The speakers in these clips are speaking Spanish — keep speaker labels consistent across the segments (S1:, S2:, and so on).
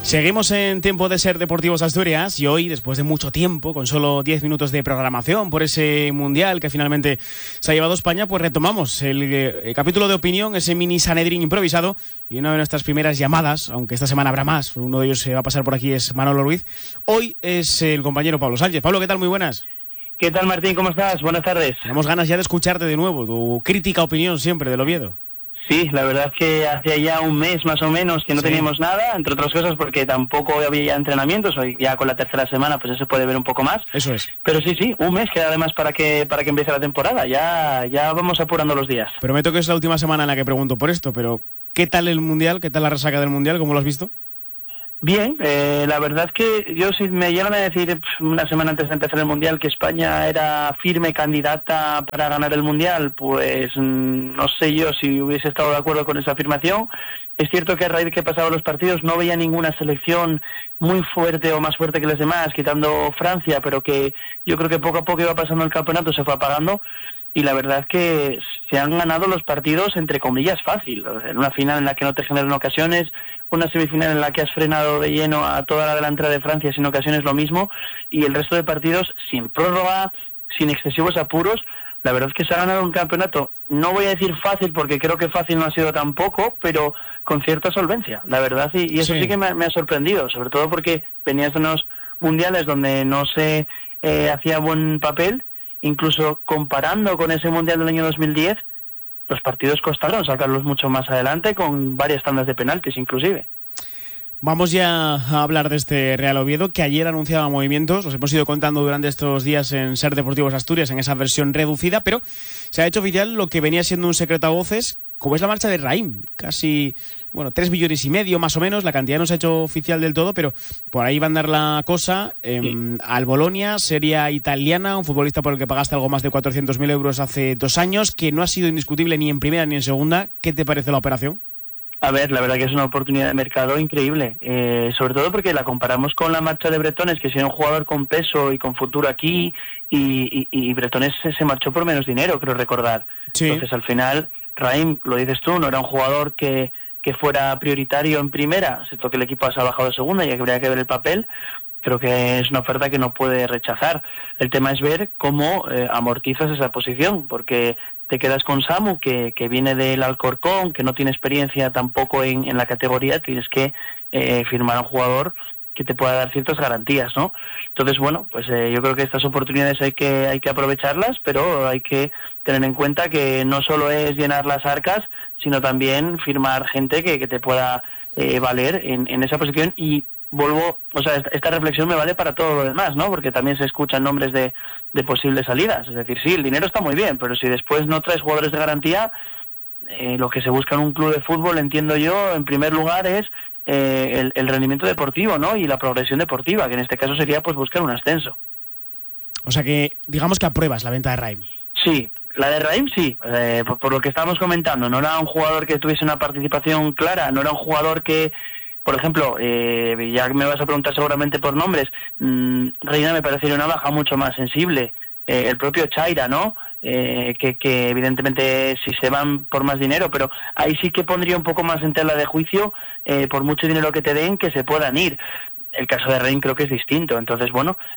S1: Seguimos en Tiempo de Ser Deportivos Asturias y hoy, después de mucho tiempo, con solo 10 minutos de programación por ese Mundial que finalmente se ha llevado España, pues retomamos el capítulo de opinión, ese mini Sanedrín improvisado, y una de nuestras primeras llamadas, aunque esta semana habrá más, uno de ellos se va a pasar por aquí, es Manolo Ruiz. Hoy es el compañero Pablo Sánchez. Pablo, ¿qué tal? Muy buenas.
S2: ¿Qué tal, Martín? ¿Cómo estás? Buenas tardes.
S1: Tenemos ganas ya de escucharte de nuevo, tu crítica opinión siempre del Oviedo.
S2: Sí, la verdad es que hacía ya un mes más o menos que no teníamos nada, entre otras cosas porque tampoco había ya entrenamientos, hoy ya con la tercera semana pues ya se puede ver un poco más.
S1: Eso es.
S2: Pero sí, un mes queda además para que empiece la temporada, ya vamos apurando los días.
S1: Prometo que es la última semana en la que pregunto por esto, pero ¿qué tal el Mundial? ¿Qué tal la resaca del Mundial? ¿Cómo lo has visto?
S2: Bien, la verdad es que yo, si me llegan a decir una semana antes de empezar el Mundial que España era firme candidata para ganar el Mundial, pues no sé yo si hubiese estado de acuerdo con esa afirmación. Es cierto que a raíz de que pasaban los partidos no veía ninguna selección muy fuerte o más fuerte que las demás, quitando Francia, pero que yo creo que poco a poco iba pasando el campeonato, se fue apagando. Y la verdad es que se han ganado los partidos, entre comillas, fácil. En una final en la que no te generan ocasiones, una semifinal en la que has frenado de lleno a toda la delantera de Francia, sin ocasiones lo mismo, y el resto de partidos sin prórroga, sin excesivos apuros. La verdad es que se ha ganado un campeonato, no voy a decir fácil, porque creo que fácil no ha sido tampoco, pero con cierta solvencia, la verdad, y eso sí que me ha sorprendido, sobre todo porque venías de unos mundiales donde no se hacía buen papel. Incluso comparando con ese Mundial del año 2010, los partidos costaron sacarlos mucho más adelante, con varias tandas de penaltis inclusive.
S1: Vamos ya a hablar de este Real Oviedo, que ayer anunciaba movimientos, los hemos ido contando durante estos días en Ser Deportivos Asturias, en esa versión reducida, pero se ha hecho oficial lo que venía siendo un secreto a voces, como es la marcha de Raim. Casi, 3,5 millones más o menos, la cantidad no se ha hecho oficial del todo, pero por ahí va a andar la cosa. Al Bolonia, serie italiana, un futbolista por el que pagaste algo más de 400.000 euros hace 2 años, que no ha sido indiscutible ni en primera ni en segunda. ¿Qué te parece la operación?
S2: A ver, la verdad que es una oportunidad de mercado increíble, sobre todo porque la comparamos con la marcha de Bretones, que sería un jugador con peso y con futuro aquí, y Bretones se marchó por menos dinero, creo recordar. Sí. Entonces, al final, Raim, lo dices tú, no era un jugador que fuera prioritario en primera, excepto que el equipo se ha bajado a segunda y habría que ver el papel. Creo que es una oferta que no puede rechazar. El tema es ver cómo amortizas esa posición, porque te quedas con Samu, que viene del Alcorcón, que no tiene experiencia tampoco en la categoría. Tienes que firmar a un jugador que te pueda dar ciertas garantías, ¿no? Entonces, pues yo creo que estas oportunidades hay que aprovecharlas, pero hay que tener en cuenta que no solo es llenar las arcas, sino también firmar gente que te pueda valer en esa posición. Y esta reflexión me vale para todo lo demás, ¿no? Porque también se escuchan nombres de posibles salidas. Es decir, sí, el dinero está muy bien, pero si después no traes jugadores de garantía, lo que se busca en un club de fútbol, entiendo yo, en primer lugar es el rendimiento deportivo, ¿no? Y la progresión deportiva, que en este caso sería pues buscar un ascenso.
S1: O sea que, digamos que apruebas la venta de Raim.
S2: Sí, la de Raim sí, por lo que estábamos comentando, no era un jugador que tuviese una participación clara, no era un jugador que, por ejemplo, ya me vas a preguntar seguramente por nombres, Reina me parecería una baja mucho más sensible, el propio Chaira, ¿no? Que evidentemente si se van por más dinero, pero ahí sí que pondría un poco más en tela de juicio, por mucho dinero que te den, que se puedan ir. El caso de Rein creo que es distinto, entonces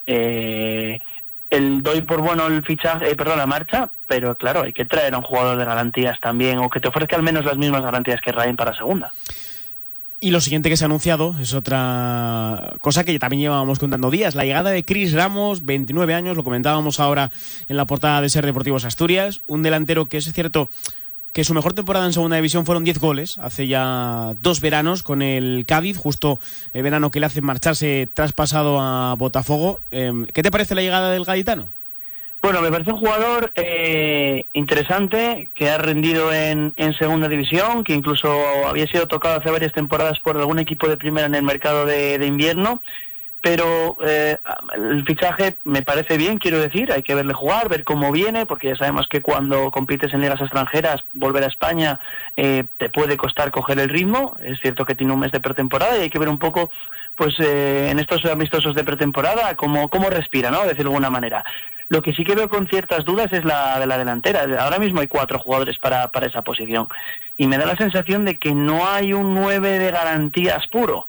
S2: doy por bueno el fichaje, la marcha, pero claro, hay que traer a un jugador de garantías también, o que te ofrezca al menos las mismas garantías que Rein para segunda.
S1: Y lo siguiente que se ha anunciado es otra cosa que también llevábamos contando días, la llegada de Cris Ramos, 29 años, lo comentábamos ahora en la portada de Ser Deportivos Asturias, un delantero que es cierto que su mejor temporada en segunda división fueron 10 goles, hace ya 2 veranos con el Cádiz, justo el verano que le hace marcharse traspasado a Botafogo. ¿Qué te parece la llegada del gaditano?
S2: Bueno, me parece un jugador interesante, que ha rendido en segunda división, que incluso había sido tocado hace varias temporadas por algún equipo de primera en el mercado de invierno, pero el fichaje me parece bien, quiero decir, hay que verle jugar, ver cómo viene, porque ya sabemos que cuando compites en ligas extranjeras, volver a España te puede costar coger el ritmo. Es cierto que tiene un mes de pretemporada y hay que ver un poco, en estos amistosos de pretemporada, cómo respira, ¿no? De decirlo de alguna manera. Lo que sí que veo con ciertas dudas es la de la delantera. Ahora mismo hay 4 jugadores para esa posición. Y me da la sensación de que no hay un 9 de garantías puro.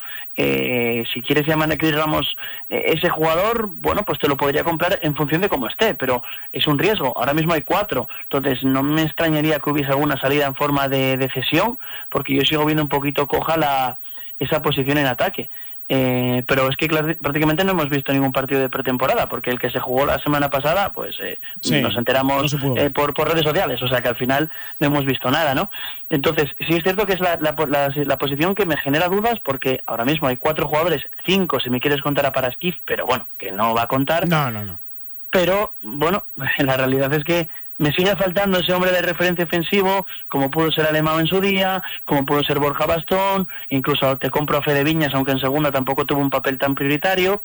S2: Si quieres llamar a Chris Ramos ese jugador, bueno, pues te lo podría comprar en función de cómo esté, pero es un riesgo. Ahora mismo hay 4. Entonces no me extrañaría que hubiese alguna salida en forma de cesión, porque yo sigo viendo un poquito coja esa posición en ataque. Pero es que prácticamente no hemos visto ningún partido de pretemporada, porque el que se jugó la semana pasada, pues
S1: sí,
S2: nos enteramos
S1: no
S2: por redes sociales, o sea que al final no hemos visto nada, ¿no? Entonces, sí es cierto que es la posición que me genera dudas, porque ahora mismo hay 4 jugadores, 5 si me quieres contar a Paraskif, pero bueno, que no va a contar.
S1: No.
S2: Pero, bueno, la realidad es que me sigue faltando ese hombre de referencia ofensivo, como pudo ser Alemão en su día, como pudo ser Borja Bastón, incluso te compro a Fede Viñas, aunque en segunda tampoco tuvo un papel tan prioritario.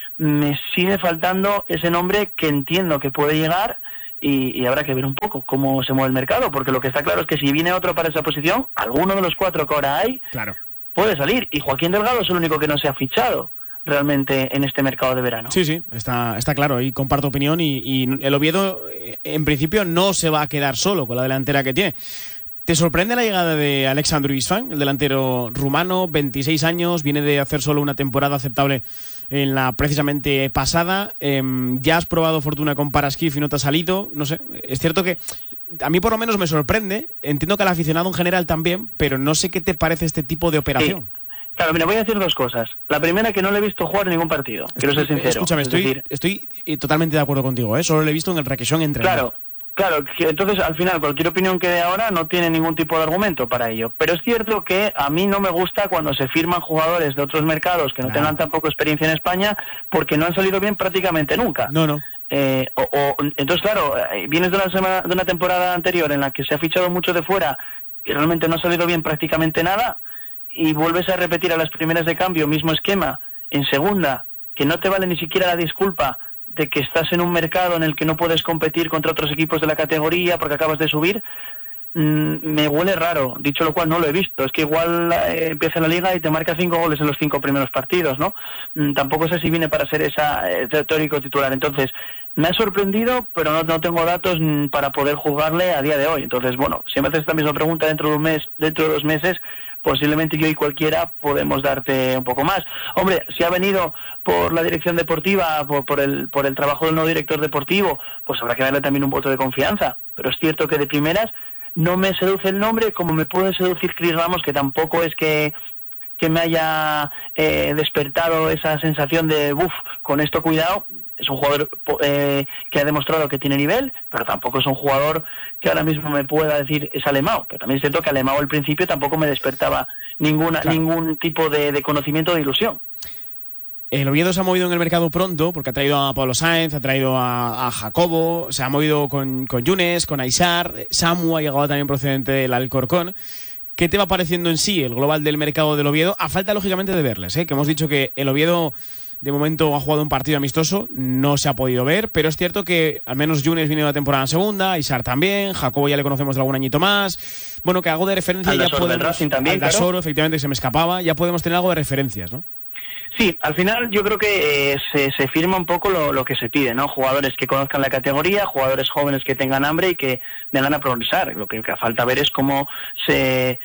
S2: Me sigue faltando ese nombre que entiendo que puede llegar y habrá que ver un poco cómo se mueve el mercado, porque lo que está claro es que si viene otro para esa posición, alguno de los 4 que ahora hay,
S1: claro,
S2: puede salir. Y Joaquín Delgado es el único que no se ha fichado realmente en este mercado de verano.
S1: Sí, está claro, y comparto opinión, y el Oviedo en principio no se va a quedar solo con la delantera que tiene. ¿Te sorprende la llegada de Alexandru Isfan, el delantero rumano, 26 años, viene de hacer solo una temporada aceptable en la precisamente pasada? Ya has probado fortuna con Paraskif y no te ha salido, no sé, es cierto que a mí por lo menos me sorprende, entiendo que al aficionado en general también, pero no sé qué te parece este tipo de operación.
S2: Sí. Claro, mira, voy a decir 2 cosas. La primera, que no le he visto jugar ningún partido, quiero ser sincero.
S1: Escúchame, estoy totalmente de acuerdo contigo, solo lo he visto en el Requesón entrenador.
S2: Claro, entonces al final cualquier opinión que dé ahora no tiene ningún tipo de argumento para ello. Pero es cierto que a mí no me gusta cuando se firman jugadores de otros mercados que no tengan tampoco experiencia en España, porque no han salido bien prácticamente nunca.
S1: No.
S2: Entonces, claro, vienes de una temporada anterior en la que se ha fichado mucho de fuera y realmente no ha salido bien prácticamente nada, y vuelves a repetir a las primeras de cambio, mismo esquema, en segunda, que no te vale ni siquiera la disculpa de que estás en un mercado en el que no puedes competir contra otros equipos de la categoría porque acabas de subir, me huele raro. Dicho lo cual, no lo he visto. Es que igual empieza la liga y te marca 5 goles en los 5 primeros partidos, ¿no? Tampoco sé si viene para ser esa teórico titular. Entonces, me ha sorprendido, pero no tengo datos para poder jugarle a día de hoy. Entonces, bueno, si me haces esta misma pregunta dentro de 2 meses, posiblemente yo y cualquiera podemos darte un poco más. Hombre, si ha venido por la dirección deportiva, por el trabajo del nuevo director deportivo, pues habrá que darle también un voto de confianza. Pero es cierto que de primeras no me seduce el nombre, como me puede seducir Chris Ramos, que tampoco es que me haya despertado esa sensación de con esto cuidado. Es un jugador que ha demostrado que tiene nivel, pero tampoco es un jugador que ahora mismo me pueda decir es Alemão. Pero también es cierto que Alemão al principio tampoco me despertaba ningún tipo de conocimiento, de ilusión.
S1: El Oviedo se ha movido en el mercado pronto, porque ha traído a Pablo Sáenz, ha traído a Jacobo, se ha movido con Yunes, con Aysar, Samu ha llegado también procedente del Alcorcón. ¿Qué te va pareciendo en sí el global del mercado del Oviedo? A falta, lógicamente, de verles, que hemos dicho que el Oviedo de momento ha jugado un partido amistoso, no se ha podido ver, pero es cierto que al menos Yunes viene de una temporada en segunda, Aysar también, Jacobo ya le conocemos de algún añito más. Bueno, que algo de referencia ya podemos...
S2: del Racing también,
S1: Aldasoro,
S2: claro.
S1: Efectivamente, que se me escapaba, ya podemos tener algo de referencias, ¿no?
S2: Sí, al final yo creo que se firma un poco lo que se pide, ¿no? Jugadores que conozcan la categoría, jugadores jóvenes que tengan hambre y que vengan a progresar. Lo que falta ver es cómo se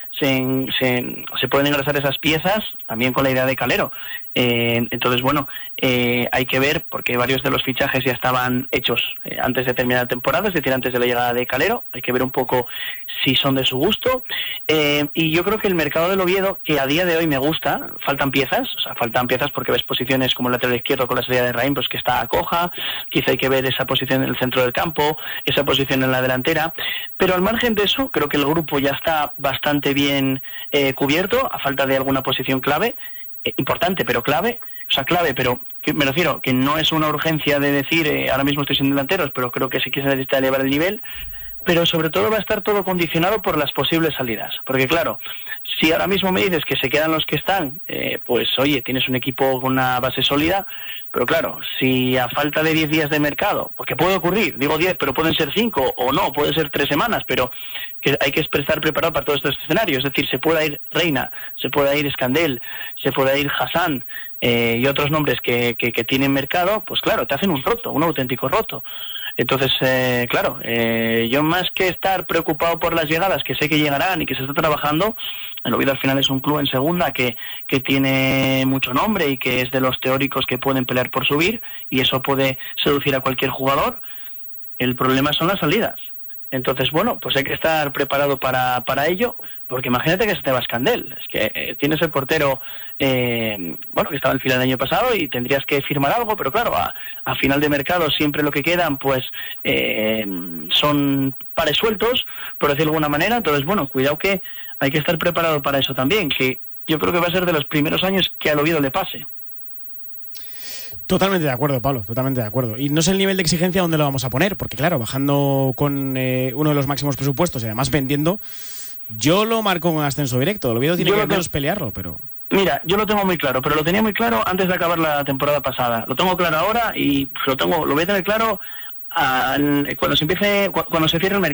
S2: pueden engrasar esas piezas, también con la idea de Calero. Entonces, bueno, hay que ver, porque varios de los fichajes ya estaban hechos antes de terminar la temporada, es decir, antes de la llegada de Calero. Hay que ver un poco si son de su gusto. Y yo creo que el mercado del Oviedo, que a día de hoy me gusta, faltan piezas porque ves posiciones como el lateral izquierdo con la salida de Raín, pues que está coja. Quizá hay que ver esa posición en el centro del campo, esa posición en la delantera. Pero al margen de eso, creo que el grupo ya está bastante bien cubierto, a falta de alguna posición clave. Importante, pero clave, pero me refiero que no es una urgencia de decir ahora mismo estoy sin delanteros, pero creo que sí que se necesita elevar el nivel. pero sobre todo va a estar todo condicionado por las posibles salidas. Porque claro, si ahora mismo me dices que se quedan los que están, pues oye, tienes un equipo con una base sólida, pero claro, si a falta de 10 días de mercado, porque puede ocurrir, digo 10, pero pueden ser 5 o no, puede ser 3 semanas, pero que hay que estar preparado para todos estos escenarios. Es decir, se puede ir Reina, se puede ir Escandel, se puede ir Hassan y otros nombres que tienen mercado, pues claro, te hacen un roto, un auténtico roto. Entonces, claro, yo más que estar preocupado por las llegadas, que sé que llegarán y que se está trabajando, el Oviedo al final es un club en segunda que tiene mucho nombre y que es de los teóricos que pueden pelear por subir, y eso puede seducir a cualquier jugador. El problema son las salidas. Entonces, bueno, pues hay que estar preparado para ello, porque imagínate que se te va Escandel. Es que tienes el portero, bueno, que estaba en fila el año pasado y tendrías que firmar algo, pero claro, a final de mercado siempre lo que quedan, pues, son pares sueltos, por decirlo de alguna manera. Entonces, bueno, cuidado que hay que estar preparado para eso también, que yo creo que va a ser de los primeros años que al Oviedo le pase.
S1: Totalmente de acuerdo, Pablo, totalmente de acuerdo. Y no sé el nivel de exigencia donde lo vamos a poner, porque claro, bajando con uno de los máximos presupuestos y además vendiendo, yo lo marco en ascenso directo. El Oviedo tiene que al menos pelearlo, pero...
S2: Mira, yo lo tengo muy claro, pero lo tenía muy claro antes de acabar la temporada pasada. Lo tengo claro ahora y lo voy a tener claro cuando se cierre el mercado.